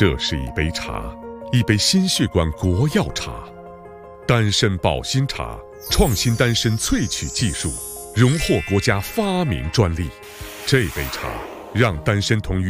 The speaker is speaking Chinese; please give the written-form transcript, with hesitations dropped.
这是一杯茶，一杯心血管国药茶，丹参保心茶，创新丹参萃取技术，荣获国家发明专利。这杯茶让丹参同